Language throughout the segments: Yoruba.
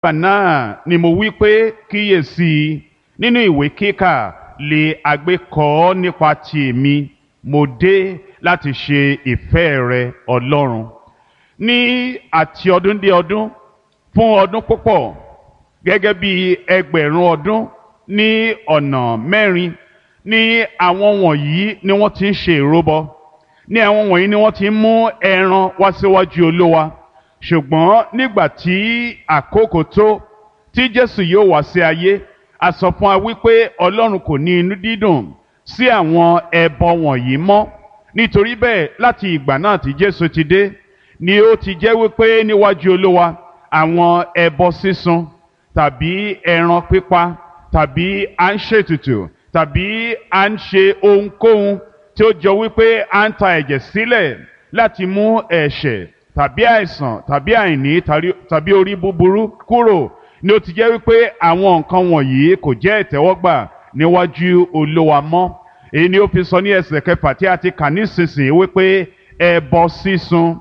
nígbà náà ni mo wí pé kíyèsí nínú ìwé kíkà lè àgbékọ́ nípa ti èmi mo dé láti ṣe ìfẹ́ rẹ Ọlọ́run. Ní àti ọdún dé ọdún fún ọdún púpọ̀ gẹ́gẹ́ bí ẹgbẹ̀rún ọdún ní ọ̀nà mẹ́rin ní àwọn wọ̀nyí ni wọ́n ti ń ṣe ìrúbọ, ní àwọn wọ̀nyí ni wọ́n ti ń mú ẹran wá síwájú Olúwa. Ṣùgbọ́n nígbà tí àkókò tó tí Jésù yóò wá sí ayé, a sọ fún wa wípé Ọlọ́run kò ní inú dídùn sí àwọn ẹbọ wọ̀nyí mọ́. Nítorí bẹ́ẹ̀ láti ìgbà náà tí Jésù ti dé ni ó ti jẹ́ wípé níwájú Olúwa àwọn ẹbọ sísun tàbí ẹran pípa tàbí à ń ṣètùtù tàbí à ń ṣe ohunkóhun tí ó jọ wípé à ń ta ẹ̀jẹ̀ sílẹ̀ láti mú ẹ̀ṣẹ̀ tàbí àìsàn tàbí àìní tàbí orí búburú kúrò, ni ó ti jẹ́ wípé àwọn nǹkan wọ̀nyí kò jẹ́ ìtẹ́wọ́gbà níwájú Olúwa mọ́. Èyí ni ó fi sọ ní ẹsẹ̀ kẹfà tí a ti kà nísinsìnyí wípé ẹbọ sísun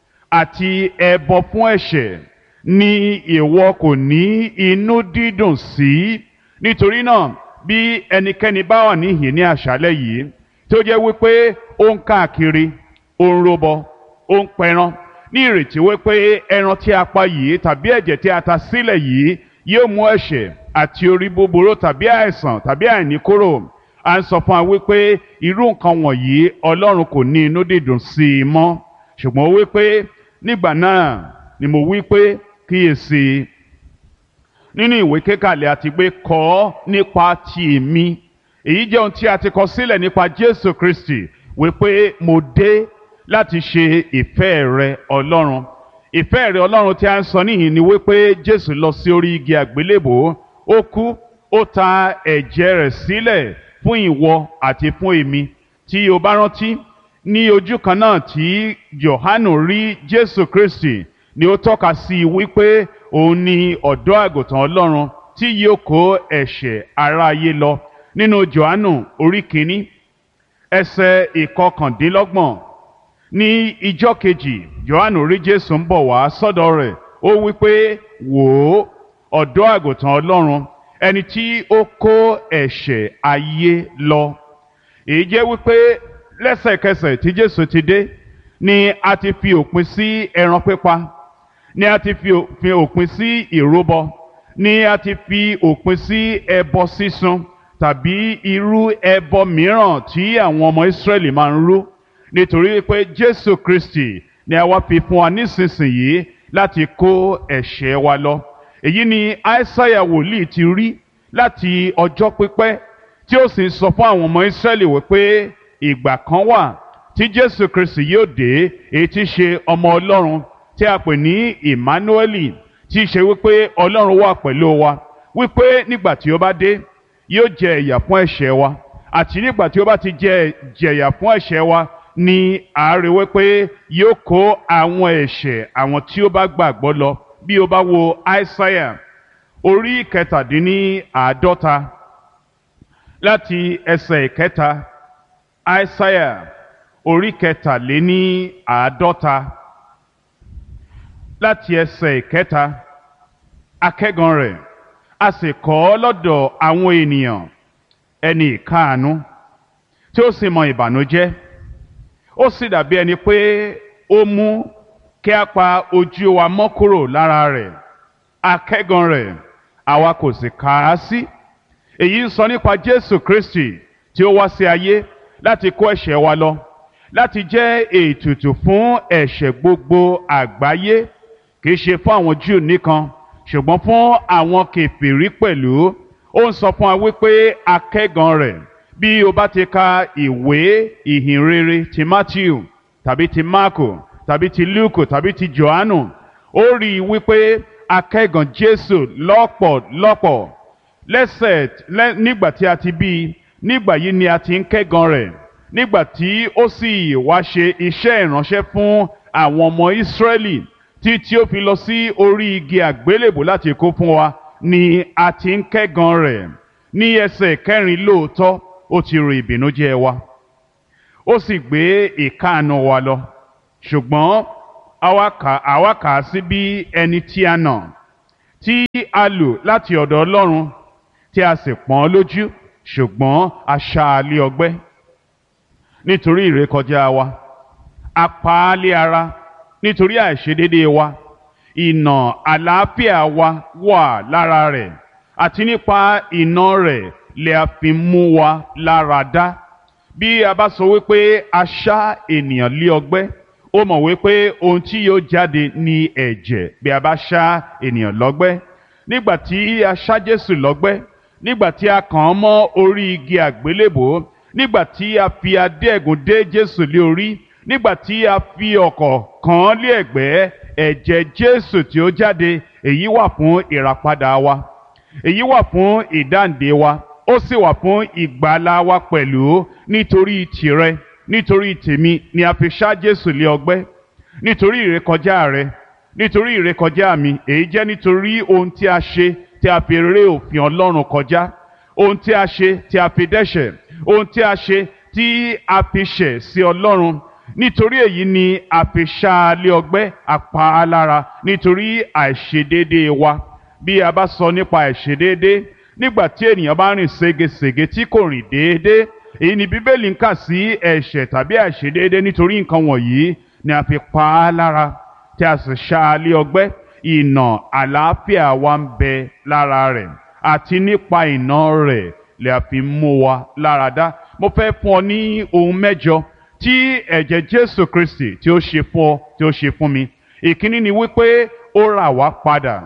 àti ẹbọ fún ẹ̀ṣẹ̀ ni ìwọ kò ní inú dídùn sí. Nítorí náà bí ẹnikẹ́ni bá wà níhìn ní àṣálẹ́ yìí tí ó jẹ́ wípé ó ń káàkiri, ó ń rúbọ, ó ń pẹran ní ìrètí wípé ẹran tí a pa yìí tàbí ẹ̀jẹ̀ tí a ta sílẹ̀ yìí yóò mú ẹ̀ṣẹ̀ àti orí búburú tàbí àìsàn tàbí àìní kúrò, à ń sọ fún wa wípé irú nǹkan wọ̀nyí Ọlọ́run kò ní inú dídùn sí i mọ́. Ṣùgbọ́n ó wípé nígbà náà ni mo wípé kíyèsí nínú ìwé kíkàlẹ̀ àti pé kọ́ nípa ti èmi. Èyí jẹ́ ohun tí a ti kọ sílẹ̀ nípa Jésù Kristi wípé mo dé láti ṣe ìfẹ́ rẹ Ọlọ́run. Ìfẹ́ rẹ Ọlọ́run tí a ń sọ níhìn ni wípé Jésù lọ sí orí igi àgbélébò, ó kú, ó ta ẹ̀jẹ̀ rẹ̀ sílẹ̀ fún ìwọ àti fún èmi. Tí o bá rántí ní ojú kan náà tí Jòhánù rí Jésù Kristi ni ó tọ́ka sí wípé òun ni ọ̀dọ́ àgùntàn Ọlọ́run tí yóò kó ẹ̀ṣẹ̀ aráyé lọ. Nínú Jòhánù orí kìíní ẹsẹ̀ ìkọkàndínlọ́gbọ̀n, ní ijọ́ kejì Jòhánù rí Jésù ń bọ̀ wá sọ́dọ̀ rẹ̀, ó wípé wò ó, ọ̀dọ́ àgùntàn Ọlọ́run, ẹni tí ó kó ẹ̀ṣẹ̀ ayé lọ. Èyí jẹ́ wípé lẹ́sẹ̀kẹsẹ̀ tí Jésù ti dé ni a ti fi òpin sí ẹran pípa, ni a ti fi òpin sí ìrúbọ, ni a ti fi òpin sí ẹbọ sísun tàbí irú ẹbọ mìíràn tí àwọn ọmọ Ísírẹ́lì máa ń rú. Nítorí pé Jésù Kristi ni a wá fi fún wa nísinsìnyí láti kó ẹ̀ṣẹ̀ wa lọ. Èyí ni Aísáyà wòlíì ti rí láti ọjọ́ pípẹ́ tí ó sì sọ fún àwọn ọmọ Ísírẹ́lì wípé ìgbà kan wà tí Jésù Kristi yóò dé, èyí tí ṣe ọmọ Ọlọ́run tí a pè ní Emmanueli, tí ṣe wípé Ọlọ́run wà pẹ̀lú wa, wípé nígbà tí ó bá dé yóò jẹ ìyà fún ẹ̀ṣẹ̀ wa, àti nígbà tí ó bá ti jẹ ìyà fún ẹ̀ṣẹ̀ wa ni àárẹ̀ wípé yóò kó àwọn ẹ̀ṣẹ̀ àwọn tí ó bá gbàgbọ́ lọ. Bí o bá wo Aísáyà orí kẹtàdínníàádọ́ta láti ẹsẹ̀ ìkẹta, Aísáyà orí kẹtàléníàádọ́ta láti ẹsẹ̀ ìkẹta, akẹ́gan rẹ̀ a sì kọ́ lọ́dọ̀ àwọn ènìyàn, ẹni ìkáàánú tí ó sì mọ ìbànújẹ́, ó sì dàbí ẹni pé ó mú kí a pa ojú wa mọ́ kúrò lára rẹ̀. Akẹ́gan rẹ̀ àwa kò sì kà á sí. Èyí ń sọ nípa Jésù Kristi tí ó wá sí ayé láti kó ẹ̀ṣẹ̀ wa lọ, láti jẹ́ ètùtù fún ẹ̀ṣẹ̀ gbogbo àgbáyé, kì í ṣe fún àwọn Júù nìkan ṣùgbọ́n fún àwọn kèfèrí pẹ̀lú. Ó ń sọ fún wa wípé akẹ́gan rẹ̀, bí o bá ti ka ìwé ìhìnrere ti Mátíù tàbí ti Máàkù tàbí ti Lúùkù tàbí ti Jòhánù, ó rí i wípé akẹ́gan Jésù lọ́pọ̀lọpọ̀ nígbà tí a ti bí i, nígbà yìí ni a ti ń kẹ́gan rẹ̀. Nígbà tí ó sì wá ṣe iṣẹ́ ìránṣẹ́ fún àwọn ọmọ Ísírẹ́lì tí ó fi lọ sí orí igi àgbélébù láti kú fún wa, ni a ti ń kẹ́gan rẹ̀. Ní ẹsẹ̀ kẹrin lóòótọ́ ó ti rò ìbìnújẹ́ wa, ó sì gbé ìkáàánú wa lọ, ṣùgbọ́n àwa kà á sí bí ẹni tí a nà, tí a lò láti ọ̀dọ̀ Ọlọ́run tí a sì pọ́n lójú ṣùgbọ́n a ṣá a lé ọgbẹ́ nítorí ìrékọjá wa, a pa á lé ara nítorí àìṣedéédéé wa. Ìnà àlàáfíà wa wà lára rẹ̀, àti nípa ìnà rẹ̀ lè a fi mú wa lára dá. Bí a bá sọ wípé a ṣá ènìyàn lé ọgbẹ́, ó mọ̀ wípé ohun tí yóò jáde ní ẹ̀jẹ̀ bí a bá ṣá ènìyàn lọ́gbẹ́. Nígbà tí a ṣá Jésù lọ́gbẹ́, nígbà tí a kàn án mọ́ orí igi àgbélébò, nígbà tí a fi adé ẹ̀gún dé Jésù lé orí, nígbà tí a fi ọ̀kọ̀ kàn án lé ẹ̀gbẹ́, ẹ̀jẹ̀ Jésù tí ó jáde, èyí wà fún ìràpadà wa, èyí wà fún ìdáǹdè wa, ó sì wà fún ìgbàlà wa pẹ̀lú. Nítorí tìrẹ, nítorí tèmi ni a fi ṣá Jésù lé ọgbẹ́, nítorí ìrékọjá rẹ, nítorí ìrékọjá mi, èyí jẹ́ nítorí ohun tí a ṣe tí a fi ré òfin Ọlọ́run kọjá, ohun tí a ṣe tí a fi dẹ́ṣẹ̀, ohun tí a ṣe tí a fi ṣẹ̀ sí Ọlọ́run. Nítorí èyí ni a fi ṣá a lé ọgbẹ́, a pa á lára nítorí àìṣedéédéé wa. Bí a bá sọ nípa àìṣedéédéé, nígbà tí ènìyàn bá rìn ségesège tí kò rìn déédéé, èyí ni Bíbélì ń kà sí ẹ̀ṣẹ̀ tàbí àìṣedéédéé. Nítorí nǹkan wọ̀nyí ni a fi pa á lára tí a sì ṣá a lé ọgbẹ́. Ìnà àlàáfíà wa ń bẹ lára rẹ̀, àti nípa ìnà rẹ̀ lè a fi mú wa lára dá. Mo fẹ́ fún ọ ní ohun mẹ́jọ tí ẹ̀jẹ̀ Jésù Kristi tí ó ṣe fún ọ, tí ó ṣe fún mi. Ìkíní ni wípé ó rà wá padà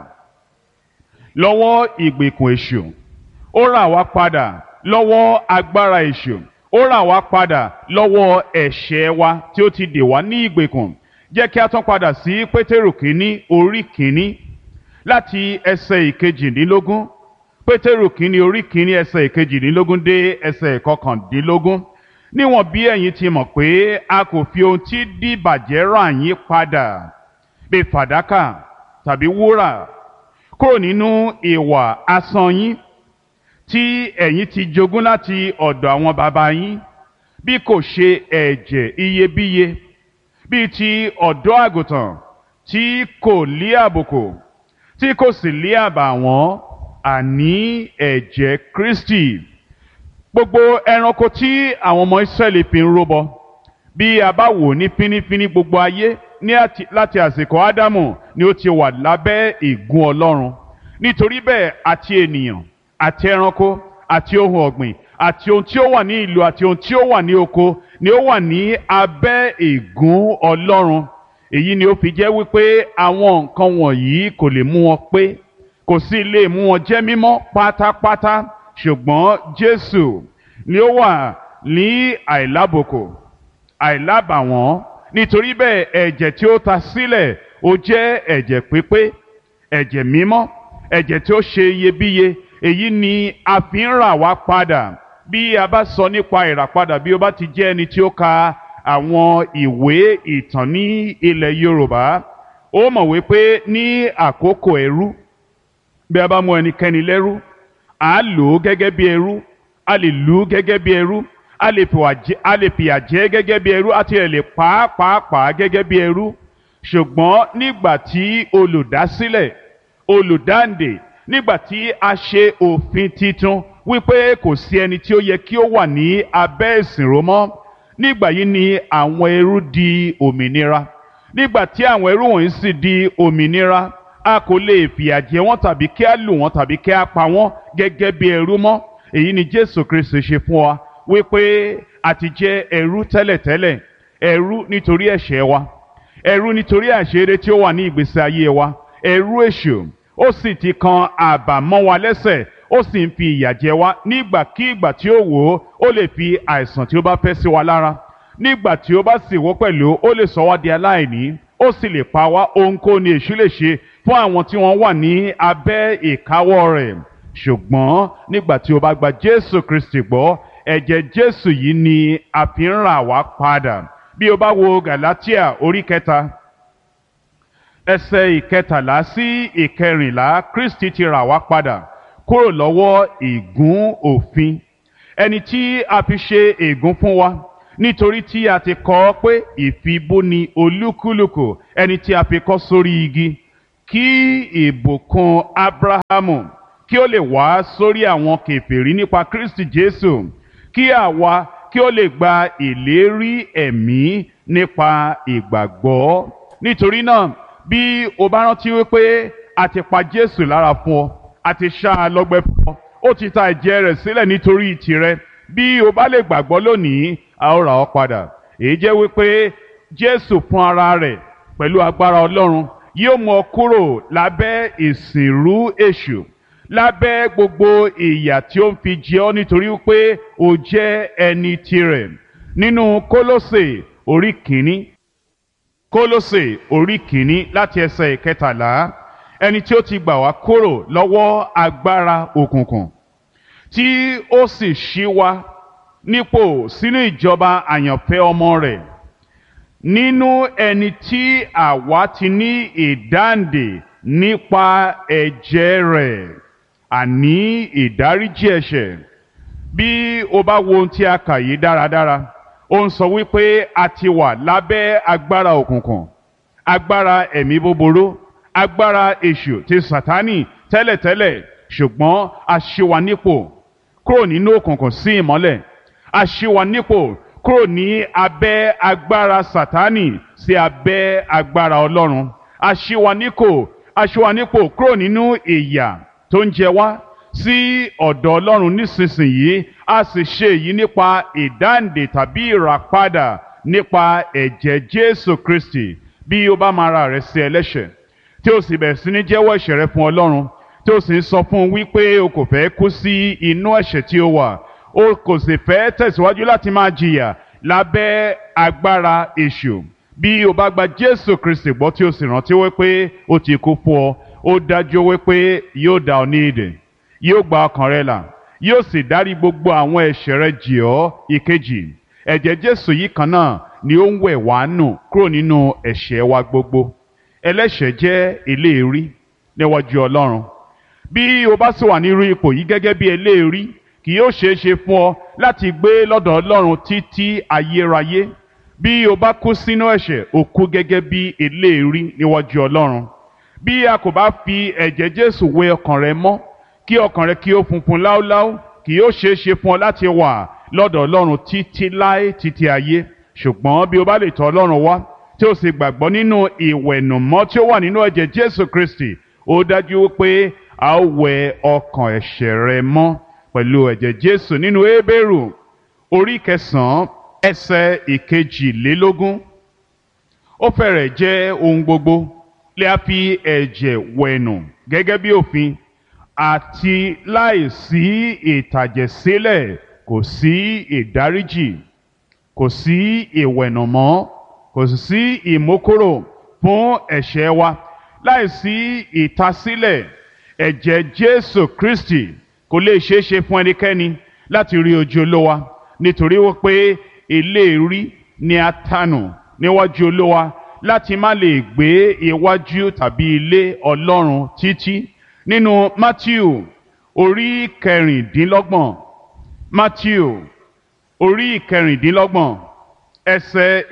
lọ́wọ́ ìgbèkùn èṣù, ó rà wá padà lọ́wọ́ agbára èṣù, ó rà wá padà lọ́wọ́ ẹ̀ṣẹ̀ wa tí ó ti dè wá ní ìgbèkùn. Jẹ́ kí a tún padà sí Pétérù kínní orí kínní láti ẹsẹ̀ ìkejìdínlógún. Pétérù kínní orí kínní ẹsẹ̀ ìkejìdínlógún dé ẹsẹ̀ ìkọkàndínlógún. Níwọ̀n bí ẹ̀yin ti mọ̀ pé a kò fi ohun tí díbàjẹ́ rà yín padà bí fàdákà tàbí wúrà kúrò nínú ìwà asán yín tí ẹ̀yin ti jogún láti ọ̀dọ̀ àwọn baba yín, bí kò ṣe ẹ̀jẹ̀ iyebíye bíi ti ọ̀dọ́ àgùntàn tí kò lé àbùkù tí kò sì lé àbàwọ́n, àní ẹ̀jẹ̀ Kristi. Gbogbo ẹranko tí àwọn ọmọ Ísírẹ́lì fi ń rúbọ, bí a bá wò ní fínífíní, gbogbo ayé láti àsìkò Ádámù ni ó ti wà lábẹ́ ègún Ọlọ́run. Nítorí bẹ́ẹ̀, àti ènìyàn àti ẹranko àti ohun ọ̀gbìn àti ohun tí ó wà ní ìlú àti ohun tí ó wà ní oko ni ó wà ní abẹ́ ègún Ọlọ́run. Èyí ni ó fi jẹ́ wípé àwọn nǹkan wọ̀nyí kò lè mú wọn pé, kò sì lè mú wọn jẹ́ mímọ́ pátápátá. Ṣùgbọ́n Jésù ni ó wà ní àìlábùkù, àìlábàwọ́n. Nítorí bẹ́ẹ̀, ẹ̀jẹ̀ tí ó ta sílẹ̀ ó jẹ́ ẹ̀jẹ̀ pípé, ẹ̀jẹ̀ mímọ́, ẹ̀jẹ̀ tí ó ṣe iyebíye. Èyí ni a fi ń rà wá padà. Bí a bá sọ nípa ìràpadà, bí ó bá ti jẹ́ ẹni tí ó ka àwọn ìwé ìtàn ní ilẹ̀ Yorùbá, ó mọ̀ wípé ní àkókò ẹrú, bí a bá mú ẹnikẹ́ni lẹ́rú, a lò ó gẹ́gẹ́ bí ẹrú, a lè lù ú gẹ́gẹ́ bí ẹrú, a lè fìyà jẹ gẹ́gẹ́ bí ẹrú, àti ẹ̀ lè pa á gẹ́gẹ́ bí ẹrú. Ṣùgbọ́n nígbà tí olùdásílẹ̀, olùdáǹdè, nígbà tí a ṣe òfin titun wípé kò sí ẹni tí ó yẹ kí ó wà ní abẹ́ ìsìnró mọ́, nígbà yìí ni àwọn ẹrú di òmìnira. Nígbà tí àwọn ẹrú wọ̀nyí sì di òmìnira, a kò lè fìyà jẹ wọ́n tàbí kí a lù wọ́n tàbí kí a pa wọ́n gẹ́gẹ́ bí ẹrú mọ́. Èyí ni Jésù Kristi ṣe fún wa, wípé a ti jẹ́ ẹrú tẹ́lẹ̀tẹ́lẹ̀, ẹrú nítorí ẹ̀ṣẹ̀ wa, ẹrú nítorí àìṣedéédé tí ó wà ní ìgbésí ayé wa, ẹrú èṣù. Ó sì ti kan àbà mọ́ wa lẹ́sẹ̀, ó sì ń fi ìyà jẹ wá. Nígbàkígbà tí ó wò ó lè fi àìsàn tí ó bá fẹ́ sí wa lára. Nígbà tí ó bá sì wò pẹ̀lú, ó lè sọ wá di aláìní, ó sì lè pa wá. Ohunkóhun ni èṣù lè ṣe fún àwọn tí wọ́n wà ní abẹ́ ìkáwọ́ rẹ̀. Ṣùgbọ́n nígbà tí o bá gba Jésù Kristi gbọ́, ẹ̀jẹ̀ Jésù yìí ni a fi ń rà wá padà. Bí o bá wo Gàlátíà orí 3 ẹsẹ̀ 13 sí 14, Kristi ti rà wá padà kúrò lọ́wọ́ ègún òfin, ẹni tí a fi ṣe ègún fún wa, nítorí tí a ti kọ ọ́ pé ìfibú ni olúkúlùkù ẹni tí a fi kọ́ sórí igi, kí ìbùkún Ábúráhámù kí ó lè wá sórí àwọn kèfèrí nípa Kristi Jésù, kí àwa kí ó lè gba ìlérí ẹ̀mí nípa ìgbàgbọ́. Nítorí náà, bí o bá rántí wípé a ti pa Jésù lára fún ọ, a ti ṣá a lọ́gbẹ́ fún ọ, ó ti ta ẹ̀jẹ̀ rẹ̀ sílẹ̀ nítorí tìrẹ, bí o bá lè gbàgbọ́ lónìí, a ó rà ọ́ padà. Èyí jẹ́ wípé Jésù fún ara rẹ̀ pẹ̀lú agbára Ọlọ́run yóò mú ọ kúrò lábẹ́ ìsìnrú èṣù, lábẹ́ gbogbo ìyà tí ó ń fi jẹ ọ́ nítorí pé o jẹ́ ẹni tirẹ̀. Nínú Kólósè orí kìíní láti ẹsẹ̀ ìkẹtàlá, ẹni tí ó ti gbà wá kúrò lọ́wọ́ agbára òkùnkùn tí ó sì ṣí wa nípò sínú ìjọba àyànfẹ́ ọmọ rẹ̀, nínú ẹni tí àwa ti ní ìdáǹdè nípa ẹ̀jẹ̀ rẹ̀, àní ìdáríjì ẹ̀ṣẹ̀. Bí o bá wo ohun tí a kà yìí dáradára, ó ń sọ wípé a ti wà lábẹ́ agbára òkùnkùn, agbára ẹ̀mí búburú, agbára èṣù ti Sátánì tẹ́lẹ̀tẹ́lẹ̀, ṣùgbọ́n a ṣí wa nípò kúrò nínú òkùnkùn sí ìmọ́lẹ̀, a ṣí wa nípò kúrò ní abẹ́ agbára Sátánì sí abẹ́ agbára Ọlọ́run, a ṣí wa nípò kúrò nínú ìyà tó ń jẹ wá sí ọ̀dọ̀ Ọlọ́run nísinsìnyí. A sì ṣe èyí nípa ìdáǹdè tàbí ìràpadà nípa ẹ̀jẹ̀ Jésù Kristi. Bí o bá máa ra rẹ sí ẹlẹ́ṣẹ̀, tí o sì bẹ̀rẹ̀ sí ní jẹ́wọ́ ẹ̀ṣẹ̀ rẹ fún Ọlọ́run, tí o sì ń sọ fún un wípé o kò fẹ́ kú sí inú ẹ̀ṣẹ̀ tí o wà, o kò sì fẹ́ tẹ̀síwájú láti máa jìyà lábẹ́ agbára èṣù. Bí o bá gba Jésù Kristi gbọ́ tí o sì rántí wípé ó ti kú fún ọ, ó dájú wípé yóò dá ọ ní ìdè, yóò gba ọkàn rẹ là, yóò sì dárí gbogbo àwọn ẹ̀ṣẹ̀ rẹ jì ọ́. Ìkejì, ẹ̀jẹ̀ Jésù yìí kan náà ni ó ń wẹ̀ wá nù kúrò nínú ẹ̀ṣẹ̀ wa gbogbo. Ẹlẹ́ṣẹ̀ jẹ́ eléèrí níwájú Ọlọ́run. Bí o bá sì wà nírú ipò yìí gẹ́gẹ́ bí eléèrí, kì yóò ṣeé ṣe fún ọ láti gbé lọ́dọ̀ Ọlọ́run títí ayérayé. Bí o bá kú sínú ẹ̀ṣẹ̀, o kú gẹ́gẹ́ bí eléèrí níwájú Ọlọ́run. Bí a kò bá fi ẹ̀jẹ̀ Jésù wẹ ọkàn rẹ mọ́, kí ọkàn rẹ kí ó funfun láúláú, kì yóò ṣeé ṣe fún ọ láti wà lọ́dọ̀ Ọlọ́run títí láé títí ayé. Ṣùgbọ́n bí o bá lè tọ̀ Ọlọ́run wá, tí o sì gbàgbọ́ nínú ìwẹ̀nùmọ́ tí ó wà nínú ẹ̀jẹ̀ Jésù Kristi, ó dájú pé a ó wẹ ọkàn ẹ̀ṣẹ̀ rẹ mọ́ pẹ̀lú ẹ̀jẹ̀ Jésù. Nínú Hébérù orí 9 ẹsẹ̀ 22, ó fẹ́rẹ̀ jẹ́ ohun gbogbo lè a fi ẹ̀jẹ̀ wẹ̀nù gẹ́gẹ́ bí òfin, àti láìsí ìtàjẹ̀sílẹ̀ kò sí ìdáríjì, kò sí ìwẹ̀nùmọ́, kò sí ìmúkúrò fún ẹ̀ṣẹ̀ wa. Láìsí ìtasílẹ̀ ẹ̀jẹ̀ Jésù Kristi, kò lè ṣeé ṣe fún ẹnikẹ́ni láti rí ojú Olúwa, nítorí wípé eléèrí ni a tànù níwájú Olúwa láti má lè gbé iwájú tàbí ilé Ọlọ́run títí. Nínú Mátíù orí 26, Mátíù orí 26 ẹsẹ̀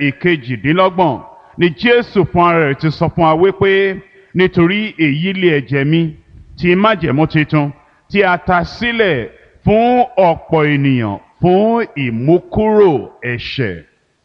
22 ni Jésù fún ara rẹ̀ ti sọ fún wa wípé nítorí èyí lé ẹ̀jẹ̀ mi ti májẹ̀mú titun tí a ta sílẹ̀ fún ọ̀pọ̀ ènìyàn fún ìmúkúrò ẹ̀ṣẹ̀.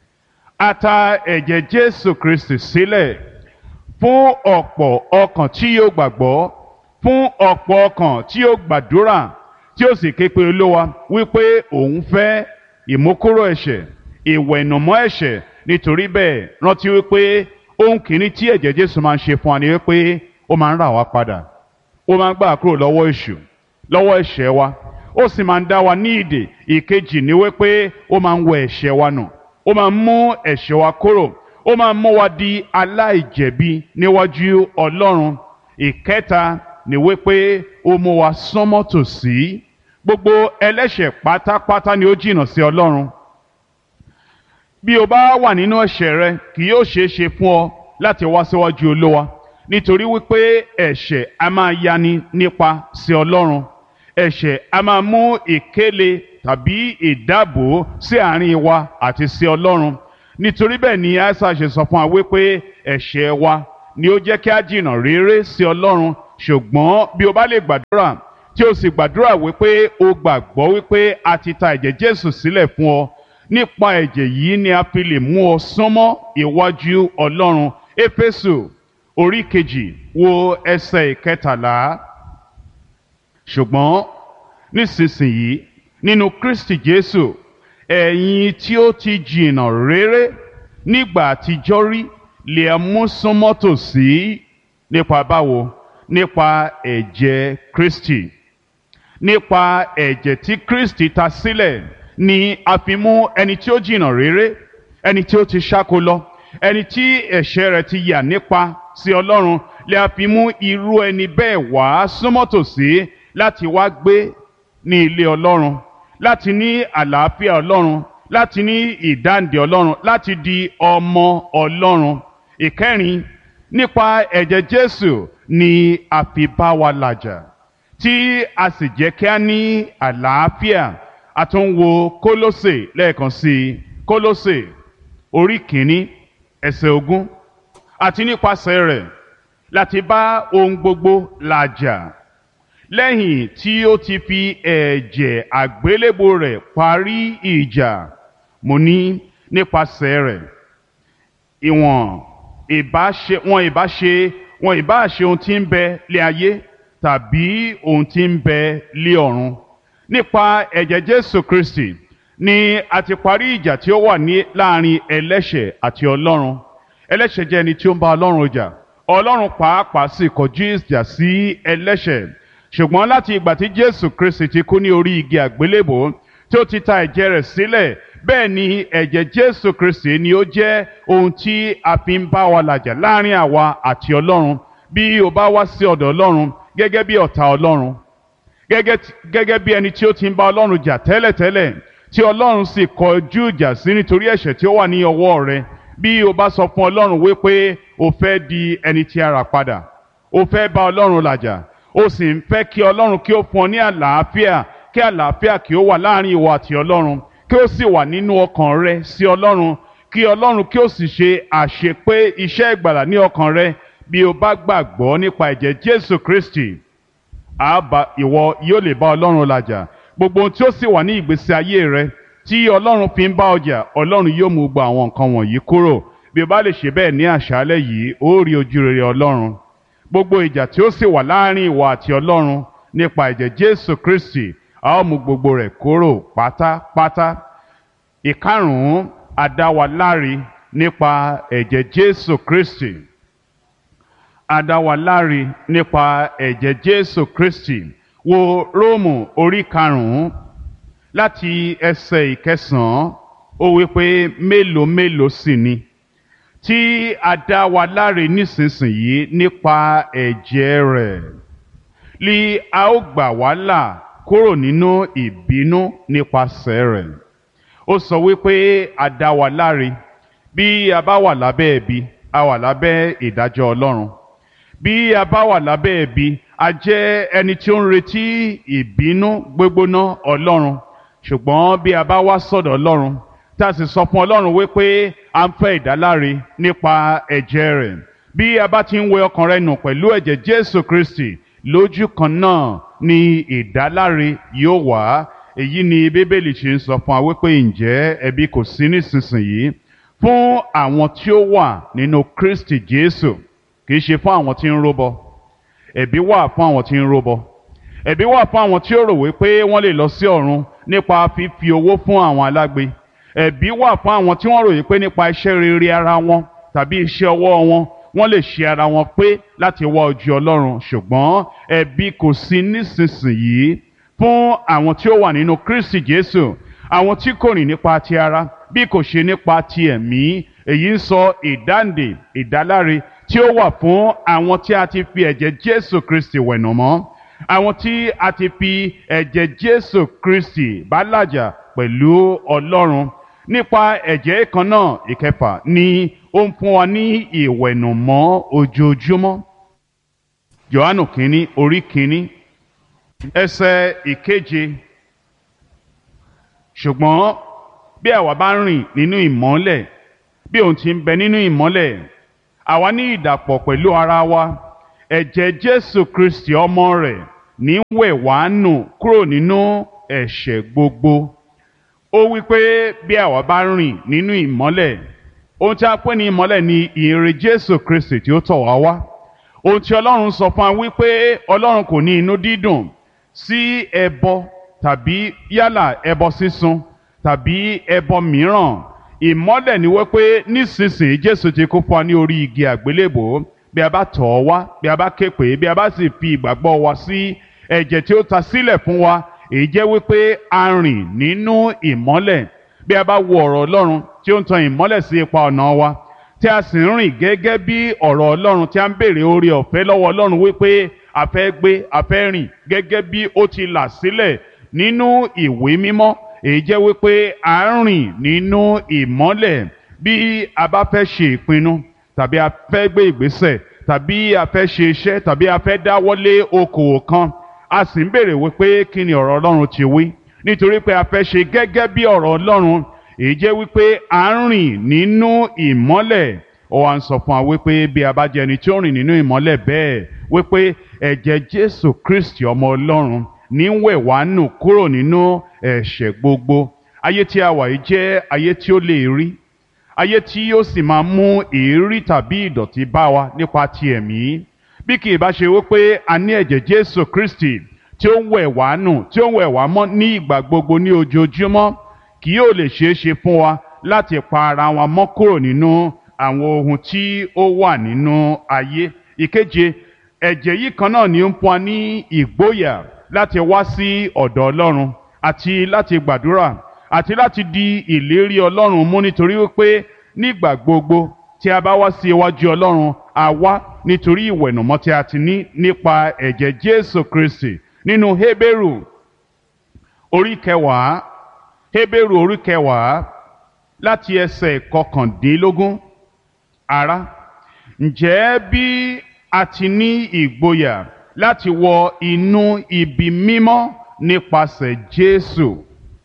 A ta ẹ̀jẹ̀ Jésù Kristi sílẹ̀ fún ọ̀pọ̀ ọkàn tí yóò gbàgbọ́, fún ọ̀pọ̀ ọkàn tí yóò gbàdúrà, tí ó sì ké pe Olúwa wípé òun fẹ́ ìmúkúrò ẹ̀ṣẹ̀, ìwẹ̀nùmọ́ ẹ̀ṣẹ̀. Nítorí bẹ́ẹ̀, rántí wípé ohun kìíní tí ẹ̀jẹ̀ Jésù máa ń ṣe fún wa ni wípé ó máa ń rà wá padà, ó máa ń gbà kúrò lọ́wọ́ èṣù, lọ́wọ́ ẹ̀ṣẹ̀ wa, ó sì máa ń dá wa ní ìdè. Ìkejì ni wípé ó máa ń wẹ ẹ̀ṣẹ̀ wa nù, ó máa ń mú ẹ̀ṣẹ̀ wa kúrò, ó máa ń mú wa di aláìjẹ̀bi níwájú Ọlọ́run. Ìkẹta ni wípé ó mú wa súnmọ́ tòsí. Gbogbo ẹlẹ́ṣẹ̀ pátápátá ni ó jìnnà sí Ọlọ́run. Bí o bá wà nínú ẹ̀ṣẹ̀ rẹ, kì yóò ṣeé ṣe fún ọ láti wá síwájú Olúwa, nítorí wípé ẹ̀ṣẹ̀ a máa yani nípa sí Ọlọ́run. Ẹ̀ṣẹ̀ a máa mú ìkéle tàbí ìdábò sí àárín wa àti sí Ọlọ́run. Nítorí bẹ́ẹ̀ ni Aísáyà ṣe sọ fún wa wípé ẹ̀ṣẹ̀ wa ni ó jẹ́ kí a jìnnà réré sí Ọlọ́run. Ṣùgbọ́n bí o bá lè gbàdúrà tí o sì gbàdúrà wípé o gbàgbọ́ wípé a ti ta ẹ̀jẹ̀ Jésù sílẹ̀ fún ọ, nípa ẹ̀jẹ̀ yìí ni a fi lè mú ọ súnmọ́ iwájú Ọlọ́run. Éfésù orí kejì wo ẹsẹ̀ ìkẹtàlá. Ṣùgbọ́n nísinsìnyí nínú Kristi Jésù, ẹ̀yin tí ó ti jìnnà réré nígbà àtijọ́ rí lè a mú súnmọ́ tòsí. Nípa báwo? Nípa ẹ̀jẹ̀ Kristi. Nípa ẹ̀jẹ̀ tí Kristi ta sílẹ̀ ni a fi mú ẹni tí ó jìnnà réré, ẹni tí ó ti ṣáko lọ, ẹni tí ẹ̀ṣẹ̀ rẹ̀ ti yà nípa sí Ọlọ́run, lè a fi mú irú ẹni bẹ́ẹ̀ wá súnmọ́ tòsí láti wá gbé ní ilé Ọlọ́run, láti ní àlàáfíà Ọlọ́run, láti ní ìdáǹdè Ọlọ́run, láti di ọmọ Ọlọ́run. Ìkẹrin, nípa ẹ̀jẹ̀ Jésù ni a fi bá wa làjà, tí a sì jẹ́ kí a ní àlàáfíà. A tún wo Kólósè lẹ́ẹ̀kan sí i. Kólósè orí kìíní ẹsẹ̀ 20. Àti nípasẹ̀ rẹ̀ láti bá ohun gbogbo làjà, lẹ́yìn tí ó ti fi ẹ̀jẹ̀ àgbélébùú rẹ̀ parí ìjà. Mo ní nípasẹ̀ rẹ̀ wọn ìbá ṣe ohun tí ń bẹ lé ayé tàbí ohun tí ń bẹ lé ọ̀run. Nípa ẹ̀jẹ̀ Jésù Kristi ni a ti parí ìjà tí ó wà láàrin ẹlẹ́ṣẹ̀ àti Ọlọ́run. Ẹlẹ́ṣẹ̀ jẹ́ ẹni tí ó ń bá Ọlọ́run jà. Ọlọ́run pàápàá sì kọjú ìjà sí ẹlẹ́ṣẹ̀. Ṣùgbọ́n láti ìgbà tí Jésù Kristi ti kú ní orí igi àgbélébùú, tí ó ti ta ẹ̀jẹ̀ rẹ̀ sílẹ̀, bẹ́ẹ̀ ni ẹ̀jẹ̀ Jésù Kristi ni ó jẹ́ ohun tí a fi ń bá wa làjà láàrin àwa àti Ọlọ́run. Bí o bá wá sí ọ̀dọ̀ Ọlọ́run gẹ́gẹ́ bí ọ̀tá Ọlọ́run, gẹ́gẹ́ bí ẹni tí ó ti ń bá Ọlọ́run jà tẹ́lẹ̀tẹ́lẹ̀, tí Ọlọ́run sì kọjú ìjà sí nítorí ẹ̀ṣẹ̀ tí ó wà ní ọwọ́ rẹ, bí o bá sọ fún Ọlọ́run wípé o fẹ́ di ẹni tí a rà padà, o fẹ́ bá Ọlọ́run làjà, o sì ń fẹ́ kí Ọlọ́run kí ó fún ọ ní àlàáfíà, kí àlàáfíà kí ó wà láàrin ìwọ àti Ọlọ́run, kí ó sì wà nínú ọkàn rẹ sí Ọlọ́run, kí Ọlọ́run kí ó sì ṣe àṣepé iṣẹ́ ìgbàlà ní ọkàn rẹ. Bí o bá gbàgbọ́ nípa ẹ̀jẹ̀ Jésù Kristi, ìwọ yóò lè bá Ọlọ́run làjà. Gbogbo ohun tí ó sì wà ní ìgbésí ayé rẹ tí Ọlọ́run fi ń bá ọ jà, Ọlọ́run yóò mú gba àwọn nǹkan wọ̀nyí kúrò. Bí o bá lè ṣe bẹ́ẹ̀ ní àṣálẹ́ yìí, ó rí ojú rere Ọlọ́run. Gbogbo ìjà tí ó sì wà láàrin ìwọ àti Ọlọ́run nípa ẹ̀jẹ̀ Jésù Kristi, a ó mú gbogbo rẹ̀ kúrò pátápátá. Ìkarùn-ún, a dá wa láre nípa ẹ̀jẹ̀ Jésù Kristi. A dá wa láre nípa ẹ̀jẹ̀ Jésù Kristi. Wo Róòmù orí 5 láti ẹsẹ̀ 9. Ó wí pé mélòó mélòó sì ni tí a dá wa láre nísinsìnyí nípa ẹ̀jẹ̀ rẹ̀, li a ó gbà wá là kúrò nínú ìbínú nípasẹ̀ rẹ̀. Ó sọ wípé a dá wa láre. Bí a bá wà lábẹ́ ẹ̀bi, a wà lábẹ́ ìdájọ́ Ọlọ́run. Bí a bá wà lábẹ́ ẹ̀bi, a jẹ́ ẹni tí ó ń retí ìbínú gbígbóná Ọlọ́run. Ṣùgbọ́n bí a bá wá sọ́dọ̀ Ọlọ́run, tá a sì sọ fún Ọlọ́run wípé a ń fẹ́ ìdáláre nípa ẹ̀jẹ̀ rẹ̀, bí a bá ti ń wẹ ọkàn rẹ nù pẹ̀lú ẹ̀jẹ̀ Jésù Kristi, lójú kan náà ni ìdáláre yóò wá. Èyí ni Bíbélì ṣe ń sọ fún wa wípé ǹjẹ́ ẹ̀bi kò sí nísinsìnyí fún àwọn tí ó wà nínú Kristi Jésù, kì í ṣe fún àwọn tí ń rúbọ. Ẹ̀bi wà fún àwọn tí ń rúbọ. Ẹ̀bi wà fún àwọn tí ó rò wípé wọ́n lè lọ sí ọ̀run nípa fífi owó fún àwọn alágbe. Ẹ̀bi wà fún àwọn tí wọ́n rò wípé nípa iṣẹ́ rere ara wọn tàbí iṣẹ́ ọwọ́ wọn, wọ́n lè ṣe ara wọn pé láti wá ojú Ọlọ́run. Ṣùgbọ́n ẹ̀bi kò sí nísinsìnyí fún àwọn tí ó wà nínú Kristi Jésù, àwọn tí kò rìn nípa ti ara bí kò ṣe nípa ti ẹ̀mí. Èyí ń sọ ìdáǹdè, ìdáláre tí ó wà fún àwọn tí a ti fi ẹ̀jẹ̀ Jésù Kristi wẹ̀nù mọ́, àwọn tí a ti fi ẹ̀jẹ̀ Jésù Kristi bá làjà pẹ̀lú Ọlọ́run. Nípa ẹ̀jẹ̀ kan náà, ìkẹfà, ni ó ń fún wa ní ìwẹ̀nùmọ́ ojoojúmọ́. Jòhánù kínní orí 1 ẹsẹ̀ 7. Ṣùgbọ́n bí àwa bá rìn nínú ìmọ́lẹ̀, bí òun ti ń bẹ nínú ìmọ́lẹ̀, àwa ní ìdàpọ̀ pẹ̀lú ara wa. Ẹ̀jẹ̀ Jésù Kristi ọmọ rẹ̀ ní ń wẹ̀ wá nù kúrò nínú ẹ̀ṣẹ̀ gbogbo. Ó wí pé bí àwa bá rìn nínú ìmọ́lẹ̀, ohun tí a pè ní ìmọ́lẹ̀ ni ìyìnrere Jésù Kristi tí ó tọ̀ wá wá. Ohun tí Ọlọ́run sọ fún wa wípé Ọlọ́run kò ní inú dídùn sí ẹbọ tàbí yálà ẹbọ sísun tàbí ẹbọ mìíràn. Ìmọ́lẹ̀ ni wípé nísinsìnyí Jésù ti kú fún wa ní orí igi àgbélébò. Bí a bá tọ̀ ọ́ wá, bí a bá ké pè é, bí a bá sì fi ìgbàgbọ́ wa sí ẹ̀jẹ̀ tí ó ta sílẹ̀ fún wa, èyí jẹ́ wípé a rìn nínú ìmọ́lẹ̀. Bí a bá wo ọ̀rọ̀ Ọlọ́run tí ó ń tan ìmọ́lẹ̀ sí ipa ọ̀nà wa, tí a sì ń rìn gẹ́gẹ́ bí ọ̀rọ̀ Ọlọ́run, tí a ń béèrè oore ọ̀fẹ́ lọ́wọ́ Ọlọ́run wípé a fẹ́ gbé, a fẹ́ rìn gẹ́gẹ́ bí ó ti là sílẹ̀ nínú ìwé mímọ́, èyí jẹ́ wípé a ń rìn nínú ìmọ́lẹ̀. Bí a bá fẹ́ ṣe ìpinnu tàbí a fẹ́ gbé ìgbésẹ̀ tàbí a fẹ́ ṣe iṣẹ́ tàbí a fẹ́ dáwọ́lé okòwò kan, a sì ń béèrè wípé kí ni ọ̀rọ̀ Ọlọ́run ti wí, nítorí pé a fẹ́ ṣe gẹ́gẹ́ bí ọ̀rọ̀ Ọlọ́run, èyí jẹ́ wípé à ń rìn nínú ìmọ́lẹ̀. Ó wá ń sọ fún wa wípé bí a bá jẹ́ ẹni tí ó rìn nínú ìmọ́lẹ̀ bẹ́ẹ̀, wípé ẹ̀jẹ̀ Jésù Kristi ọmọ Ọlọ́run ní ń wẹ̀ wá nù kúrò nínú ẹ̀ṣẹ̀ gbogbo. Ayé tí a wà yìí jẹ́ ayé tí ó lè rí, ayé tí yóò sì máa mú èérí tàbí ìdọ̀tí bá wa nípa ti ẹ̀mí. Bí kì í bá ṣe wípé a ní ẹ̀jẹ̀ Jésù Kristi tí ó ń wẹ̀ wá nù, tí ó ń wẹ̀ wá mọ́ ní ìgbà gbogbo ní ojoojúmọ́, kì yóò lè ṣeé ṣe fún wa láti pa ara wa mọ́ kúrò nínú àwọn ohun tí ó wà nínú ayé. Ìkeje, ẹ̀jẹ̀ yìí kan náà ni ó ń fún wa ní ìgboyà láti wá sí ọ̀dọ̀ Ọlọ́run àti láti gbàdúrà àti láti di ìlérí Ọlọ́run mú, nítorí wípé nígbà gbogbo tí a bá wá sí iwájú Ọlọ́run, a wá nítorí ìwẹ̀nùmọ́ tí a ti ní nípa ẹ̀jẹ̀ Jésù Kristi. Nínú Hébérù orí kẹwàá, Hébérù orí kẹwàá láti ẹsẹ̀ kọkàndínlógún. Ará, ǹjẹ́ bí a ti ní ìgboyà láti wọ inú ibi mímọ́ nípasẹ̀ Jésù,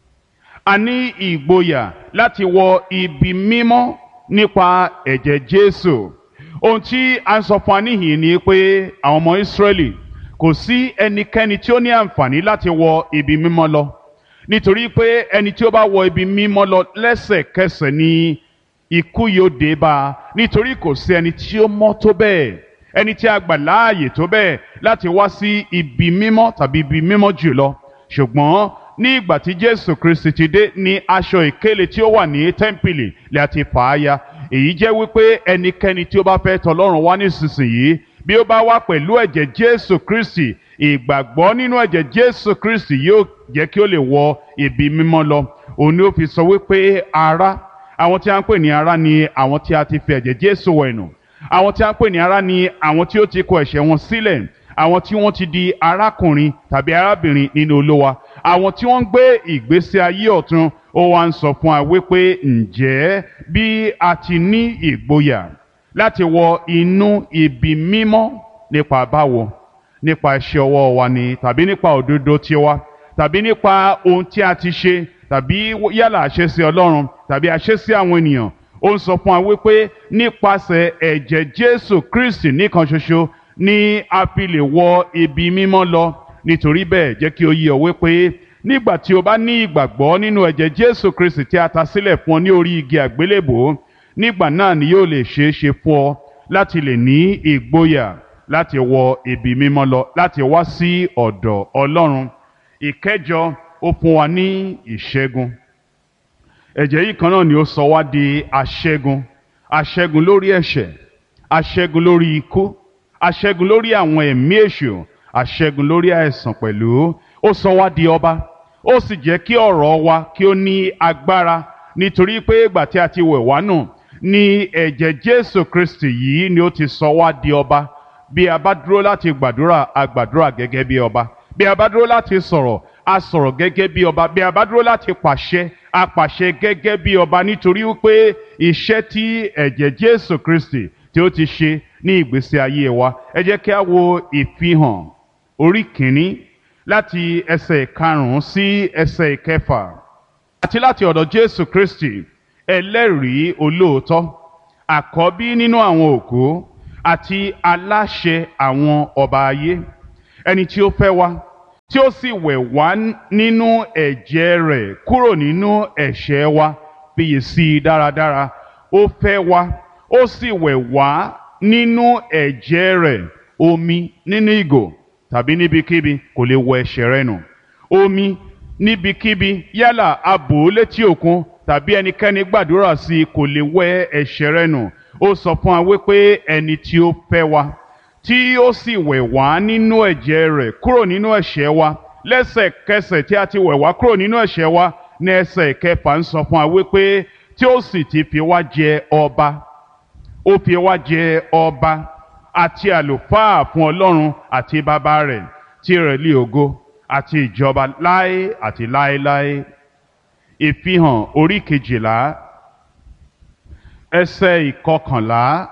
a ní ìgboyà láti wọ ibi mímọ́ nípa ẹ̀jẹ̀ Jésù. Ohun tí a ń sọ fún wa níhìn ni pé àwọn ọmọ Ísírẹ́lì, kò sí ẹnikẹ́ni tí ó ní àǹfààní láti wọ ibi mímọ́ lọ, nítorí pé ẹni tí ó bá wọ ibi mímọ́ lọ lẹ́sẹ̀kẹsẹ̀ ni ikú yóò dé bá a, nítorí kò sí ẹni tí ó mọ́ tó bẹ́ẹ̀, ẹni tí a gbà láàyè tó bẹ́ẹ̀ láti wá sí ibi mímọ́ tàbí ibi mímọ́ jùlọ. Ṣùgbọ́n ní ìgbà tí Jésù Kristi ti dé, ní aṣọ ìkélé tí ó wà ní tẹ́ḿpìlì lè àti fà á ya. Èyí jẹ́ wípé ẹnikẹ́ni tí ó bá fẹ́ tọ̀ Ọlọ́run wá nísinsìnyí, bí ó bá wá pẹ̀lú ẹ̀jẹ̀ Jésù Kristi, ìgbàgbọ́ nínú ẹ̀jẹ̀ Jésù Kristi yóò jẹ́ kí ó lè wọ ibi mímọ́ lọ. Òun ni ó fi sọ wípé ará, àwọn tí a ń pè ní ará ni àwọn tí a ti fi ẹ̀jẹ̀ Jésù wẹ̀ nù. Àwọn tí a ń pè ní ará ni àwọn tí ó ti kọ ẹ̀ṣẹ̀ wọn sílẹ̀, àwọn tí wọ́n ti di arákùnrin tàbí arábìnrin nínú Olúwa, àwọn tí wọ́n ń gbé ìgbésí ayé ọ̀tun. Ó wá ń sọ fún wa wípé ǹjẹ́ bí a ti ní ìgboyà láti wọ inú ibi mímọ́ nípa báwo? Nípa iṣẹ́ ọwọ́ wa ni, tàbí nípa òdodo tiwa, tàbí nípa ohun tí a ti ṣe, tàbí yálà àṣẹ sí Ọlọ́run tàbí àṣẹ sí àwọn ènìyàn. Ó ń sọ fún wa wípé nípasẹ̀ ẹ̀jẹ̀ Jésù Kristi nìkan ṣoṣo ni a fi lè wọ ibi mímọ́ lọ. Nítorí bẹ́ẹ̀, jẹ́ kí ó yé ọ wípé nígbà tí o bá ní ìgbàgbọ́ nínú ẹ̀jẹ̀ Jésù Kristi tí a ta sílẹ̀ fún ọ ní orí igi àgbélébò, nígbà náà ni yóò lè ṣeé ṣe fún ọ láti lè ní ìgboyà láti wọ ibi mímọ́ lọ, láti wá sí ọ̀dọ̀ Ọlọ́run. Ìkẹjọ, ó fún wa ní ìṣẹ́gun. Ẹ̀jẹ̀ yìí kan náà ni ó sọ wá di aṣẹ́gun. Aṣẹ́gun lórí ẹ̀ṣẹ̀, aṣẹ́gun lórí ikú, aṣẹ́gun lórí àwọn ẹ̀mí èṣù, aṣẹ́gun lórí àìsàn pẹ̀lú. Ó sọ wá di ọba, ó sì jẹ́ kí ọ̀rọ̀ wa kí ó ní agbára, nítorí pé ìgbà tí a ti wẹ̀ wá nù ní ẹ̀jẹ̀ Jésù Kristi yìí ni ó ti sọ wá di ọba. Bí a bá dúró láti gbàdúrà, a gbàdúrà gẹ́gẹ́ bí ọba. Bí a bá dúró láti sọ̀rọ̀, a sọ̀rọ̀ gẹ́gẹ́ bí ọba. Bí a bá dúró láti pàṣẹ, a pàṣẹ gẹ́gẹ́ bí ọba, nítorí wípé iṣẹ́ tí ẹ̀jẹ̀ Jésù Kristi tí ó ti ṣe ní ìgbésí ayé wa. Ẹ jẹ́ kí a wo Ìfihàn orí kìíní láti ẹsẹ̀ 5 sí ẹsẹ̀ 6. Àti láti ọ̀dọ̀ Jésù Kristi, ẹlẹ́rìí olóòótọ́ àkọ́bí nínú àwọn òkú àti aláṣẹ àwọn ọba ayé, ẹni tí ó fẹ́ wa tí ó sì wẹ̀ wá nínú ẹ̀jẹ̀ rẹ̀ kúrò nínú ẹ̀ṣẹ̀ wa. Fiyèsí dáradára, ó fẹ́ wa ó sì wẹ̀ wá nínú ẹ̀jẹ̀ rẹ̀. Omi nínú ìgò tàbí níbikíbi kò lè wẹ ẹ̀ṣẹ̀ rẹ nù. Omi níbikíbi yálà a bò ó létí òkun tàbí ẹnikẹ́ni gbàdúrà sí i kò lè wẹ ẹ̀ṣẹ̀ rẹ nù. Ó sọ fún wa wípé ẹni tí ó fẹ́ wa tí ó sì wẹ̀ wá nínú ẹ̀jẹ̀ rẹ̀ kúrò nínú ẹ̀ṣẹ̀ wa, lẹ́sẹ̀kẹsẹ̀ tí a ti wẹ̀ wá kúrò nínú ẹ̀ṣẹ̀ wa, ní ẹsẹ̀ kẹfà ń sọ fún wa wípé tí ó sì ti fi wá jẹ ọba, ó fi wá jẹ ọba àti àlùfáà fún Ọlọ́run àti bàbá rẹ̀, tirẹ̀ ni ògo àti ìjọba láé àti láéláé. Ìfihàn orí 12 ẹsẹ̀ 11.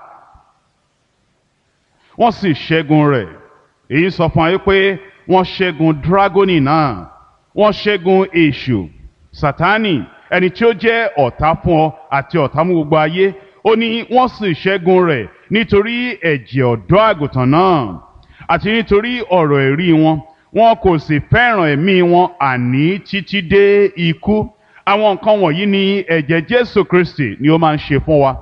Wọ́n sì ṣẹ́gun rẹ̀. Èyí sọ fún wa pé wọ́n ṣẹ́gun dragoni náà, wọ́n ṣẹ́gun èṣù Sátánì, ẹni tí ó jẹ́ ọ̀tá fún ọ àti ọ̀tá fún gbogbo ayé. Ó ní wọ́n sì ṣẹ́gun rẹ̀ nítorí ẹ̀jẹ̀ ọ̀dọ́ àgùntàn náà àti nítorí ọ̀rọ̀ ẹ̀rí wọn. Wọn kò sì fẹ́ràn ẹ̀mí wọn àní títí dé ikú. Àwọn nǹkan wọ̀nyí ni ẹ̀jẹ̀ Jésù Kristi ni ó máa ń ṣe fún wa.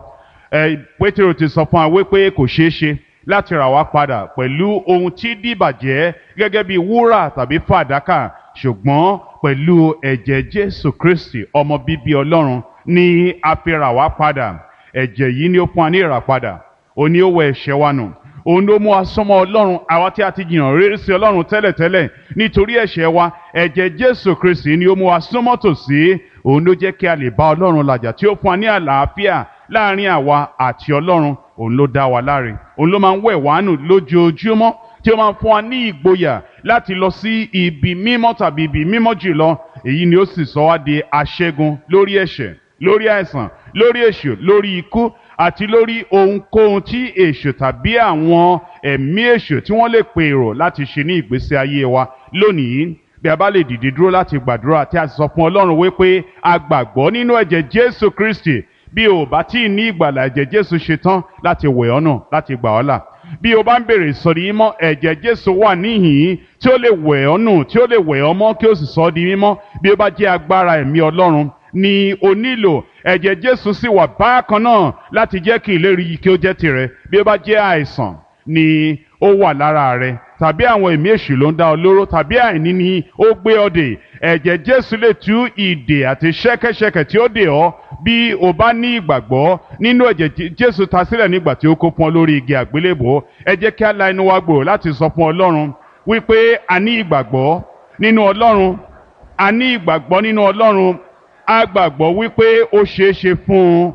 Pétérù ti sọ fún wa wípé kò ṣeé ṣe láti rà wá padà pẹ̀lú ohun tí dìbàjẹ́ gẹ́gẹ́ bí wúrà tàbí fàdákà, ṣùgbọ́n pẹ̀lú ẹ̀jẹ̀ Jésù Kristi ọmọ bíbí Ọlọ́run ni a fi rà wá padà. Ẹ̀jẹ̀ yìí ni ó fún wa ní ìràpadà, òun ni ó wẹ ẹ̀ṣẹ̀ wa nù, òun ló mú wa súnmọ́ Ọlọ́run, àwa tí a ti jìnnà réré sí Ọlọ́run tẹ́lẹ̀tẹ́lẹ̀ nítorí ẹ̀ṣẹ̀ wa. Ẹ̀jẹ̀ Jésù Kristi ni ó mú wa súnmọ́ tòsí, òun ló jẹ́ kí a lè bá Ọlọ́run làjà, tí ó fún wa ní àlàáfíà láàrin àwa àti Ọlọ́run. Òun ló dá wa láre, òun ló máa ń wẹ̀ wá nù lójoojúmọ́, tí ó máa ń fún wa ní ìgboyà láti lọ sí ibi mímọ́ tàbí ibi mímọ́ jùlọ. Èyí ni ó sì sọ wá di aṣẹ́gun lórí ẹ̀ṣẹ̀, lórí àìsàn, lórí èṣù, lórí ikú àti lórí ohunkóhun tí èṣù tàbí àwọn ẹ̀mí èṣù tí wọ́n lè pèrò láti ṣe ní ìgbésí ayé wa. Lónìí, bí a bá lè dìde dúró láti gbàdúrà tí a sì sọ fún Ọlọ́run wípé a gbàgbọ́ nínú ẹ̀jẹ̀ Jésù Kristi, bí o bá tí ì ní ìgbàlà, ẹ̀jẹ̀ Jésù ṣetán láti wẹ̀ ọ́ nù, láti gbà ọ́ là. Bí o bá ń bèrè ìsọdi mímọ́, ẹ̀jẹ̀ Jésù wà níhìn-ín tí ó lè wẹ̀ ọ́ nù, tí ó lè wẹ̀ ọ́ mọ́ kí ó sì sọ ọ́ di mímọ́. Bí ó bá jẹ́ agbára ẹ̀mí Ọlọ́run ni o nílò, ẹ̀jẹ̀ Jésù sì wà bákan náà láti jẹ́ kí ìlérí yìí kí ó jẹ́ tirẹ̀. Bí ó bá jẹ́ àìsàn ni ó wà lára rẹ, tàbí àwọn ẹ̀mí èṣù ló ń dá ọ lóró, tàbí àìní ni ó gbé ọ dè, ẹ̀jẹ̀ Jésù lè tú ìdè àti ṣẹ́kẹ́ṣẹkẹ̀ tí ó dè ọ́. Bí o bá ní ìgbàgbọ́ nínú ẹ̀jẹ̀ Jésù ta sílẹ̀ nígbà tí ó kó fún ọ lórí igi àgbélébùú, ẹ jẹ́ kí a la inú wa gbòòrò láti sọ fún Ọlọ́run wípé a ní ìgbàgbọ́ nínú Ọlọ́run, a ní ìgbàgbọ́ nínú Ọlọ́run. A gbàgbọ́ wípé ó ṣeé ṣe fún un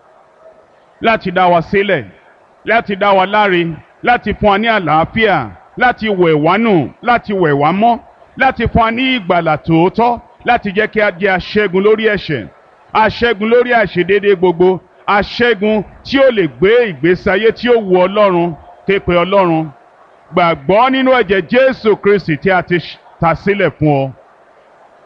láti dá wa sílẹ̀, láti dá wa láre, láti fún wa ní àlàáfíà, láti wẹ̀ wá nù, láti wẹ̀ wá mọ́, láti fún wa ní ìgbàlà tòótọ́, láti jẹ́ kí a jẹ́ aṣẹ́gun lórí ẹ̀ṣẹ̀, aṣẹ́gun lórí àìṣedéédé gbogbo, aṣẹ́gun tí ó lè gbé ìgbésí ayé tí ó wu Ọlọ́run. Ké pe Ọlọ́run, gbàgbọ́ nínú ẹ̀jẹ̀ Jésù Kristi tí a ti ta sílẹ̀ fún ọ.